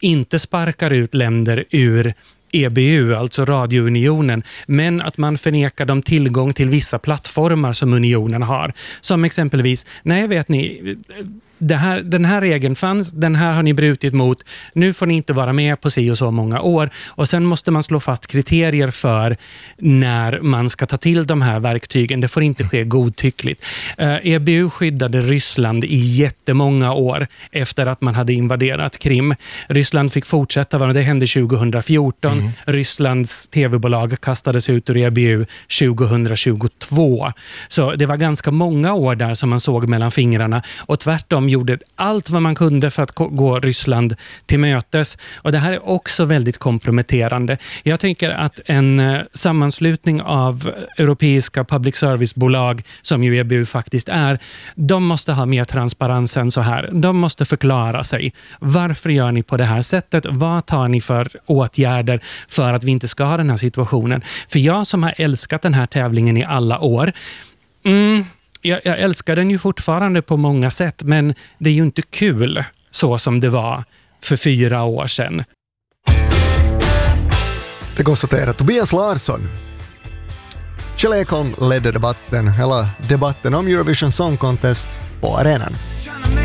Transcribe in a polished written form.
inte sparkar ut länder ur EBU, alltså radiounionen, men att man förnekar dem tillgång till vissa plattformar som unionen har. Som exempelvis, nej vet ni, den här regeln fanns, den här har ni brutit mot, nu får ni inte vara med på si och så många år. Och sen måste man slå fast kriterier för när man ska ta till de här verktygen. Det får inte ske godtyckligt. EBU skyddade Ryssland i jättemånga år efter att man hade invaderat Krim. Ryssland fick fortsätta, det hände 2014. Rysslands tv-bolag kastades ut ur EBU 2022. Så det var ganska många år där som man såg mellan fingrarna, och tvärtom gjorde allt vad man kunde för att gå Ryssland till mötes. Och det här är också väldigt komprometterande. Jag tänker att en sammanslutning av europeiska public service-bolag, som ju EBU faktiskt är, de måste ha mer transparens än så här. De måste förklara sig. Varför gör ni på det här sättet? Vad tar ni för åtgärder för att vi inte ska ha den här situationen? För jag som har älskat den här tävlingen i alla år, jag älskar den ju fortfarande på många sätt, men det är ju inte kul så som det var för 4 år sedan. Det konstaterar Tobias Larsson. Kjell Ekholm ledde debatten om Eurovision Song Contest på arenan.